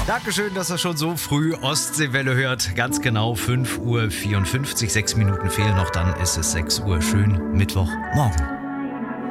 Dankeschön, dass er schon so früh Ostseewelle hört. Ganz genau 5:54 Uhr. 6 Minuten fehlen noch, dann ist es 6 Uhr. Schönen Mittwochmorgen.